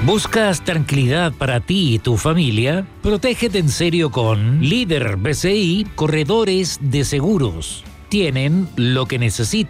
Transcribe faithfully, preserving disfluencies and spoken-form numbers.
¿Buscas tranquilidad para ti y tu familia? Protégete en serio con Líder B C I Corredores de Seguros. Tienen lo que necesitas.